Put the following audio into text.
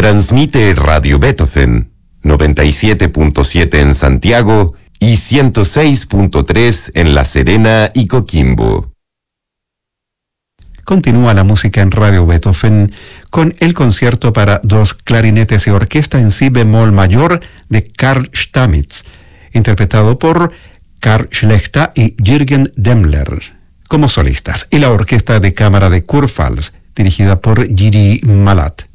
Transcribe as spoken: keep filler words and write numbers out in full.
Transmite Radio Beethoven, noventa y siete punto siete en Santiago y ciento seis punto tres en La Serena y Coquimbo. Continúa la música en Radio Beethoven con el concierto para dos clarinetes y orquesta en si bemol mayor de Carl Stamitz, interpretado por Karl Schlechter y Jürgen Demmler como solistas, y la orquesta de cámara de Kurpfalz, dirigida por Jiri Malat.